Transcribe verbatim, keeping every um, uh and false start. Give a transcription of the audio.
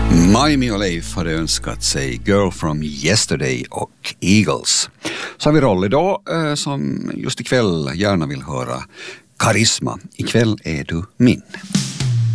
Maimi och Leif hade önskat sig Girl from Yesterday och Eagles. Så har vi Roll idag eh, som just ikväll gärna vill höra Karisma. Ikväll är du min.